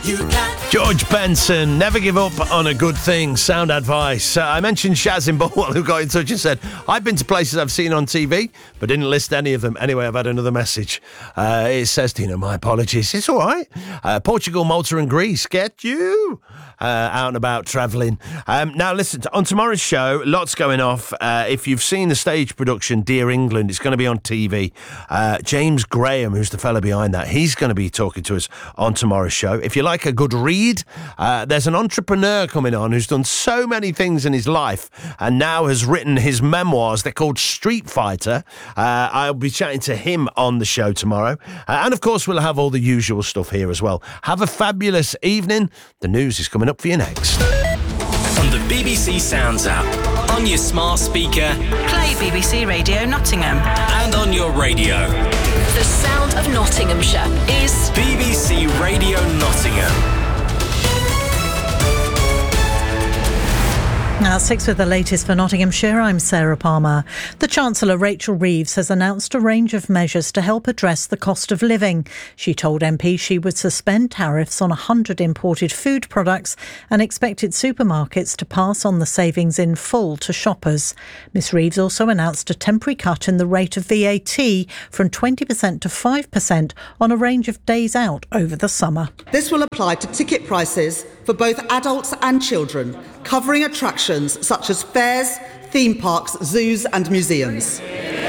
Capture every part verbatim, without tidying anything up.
You can. George Benson, never give up on a good thing. Sound advice. Uh, I mentioned Shaz in Bolwell, who got in touch and said, I've been to places I've seen on T V, but didn't list any of them. Anyway, I've had another message. Uh, it says, Tina, my apologies. It's all right. Uh, Portugal, Malta and Greece. Get you uh, out and about travelling. Um, now, listen, on tomorrow's show, lots going off. Uh, if you've seen the stage production, Dear England, it's going to be on T V. Uh, James Graham, who's the fella behind that, he's going to be talking to us on tomorrow's show. If you like a good read, uh, there's an entrepreneur coming on who's done so many things in his life and now has written his memoirs. They're called Street Fighter. Uh, I'll be chatting to him on the show tomorrow. Uh, and of course, we'll have all the usual stuff here as well. Have a fabulous evening. The news is coming up for you next. On the B B C Sounds app, on your smart speaker, play B B C Radio Nottingham, and on your radio. The sound of Nottinghamshire is B B C Radio Nottingham. Now, six with the latest for Nottinghamshire, I'm Sarah Palmer. The Chancellor, Rachel Reeves, has announced a range of measures to help address the cost of living. She told M Ps she would suspend tariffs on one hundred imported food products and expected supermarkets to pass on the savings in full to shoppers. Miss Reeves also announced a temporary cut in the rate of V A T from twenty percent to five percent on a range of days out over the summer. This will apply to ticket prices for both adults and children, covering attractions such as fairs, theme parks, zoos and museums.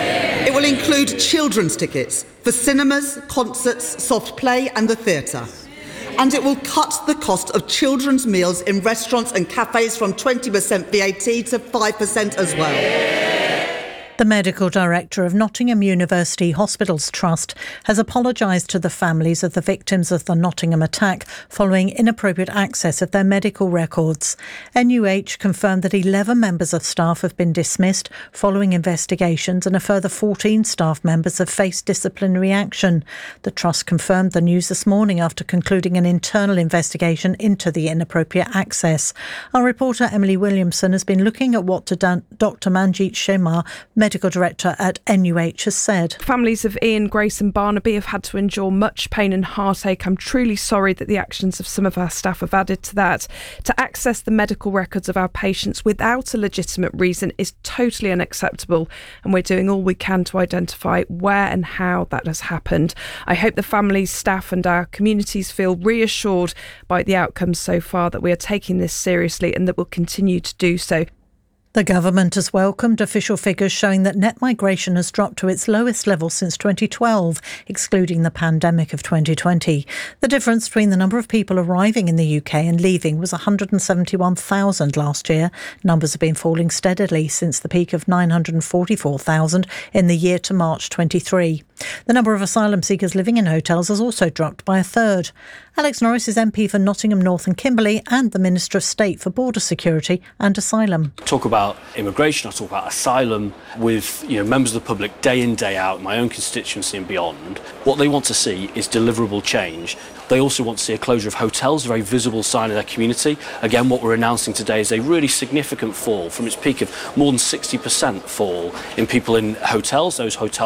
It will include children's tickets for cinemas, concerts, soft play and the theatre. And it will cut the cost of children's meals in restaurants and cafes from twenty percent V A T to five percent as well. The medical director of Nottingham University Hospitals Trust has apologised to the families of the victims of the Nottingham attack following inappropriate access of their medical records. N U H confirmed that eleven members of staff have been dismissed following investigations and a further fourteen staff members have faced disciplinary action. The Trust confirmed the news this morning after concluding an internal investigation into the inappropriate access. Our reporter Emily Williamson has been looking at what Doctor Manjeet Shemar, Medical Director at N U H, has said. Families of Ian, Grace and Barnaby have had to endure much pain and heartache. I'm truly sorry that the actions of some of our staff have added to that. To access the medical records of our patients without a legitimate reason is totally unacceptable, and we're doing all we can to identify where and how that has happened. I hope the families, staff and our communities feel reassured by the outcomes so far, that we are taking this seriously and that we'll continue to do so. The government has welcomed official figures showing that net migration has dropped to its lowest level since twenty twelve, excluding the pandemic of twenty twenty. The difference between the number of people arriving in the U K and leaving was one hundred seventy-one thousand last year. Numbers have been falling steadily since the peak of nine hundred forty-four thousand in the year to March twenty-three. The number of asylum seekers living in hotels has also dropped by a third. Alex Norris is M P for Nottingham North and Kimberley and the Minister of State for Border Security and Asylum. Talk about immigration, I talk about asylum with you know members of the public day in, day out, my own constituency and beyond. What they want to see is deliverable change. They also want to see a closure of hotels, a very visible sign of their community. Again, what we're announcing today is a really significant fall from its peak of more than sixty percent fall in people in hotels. Those hotels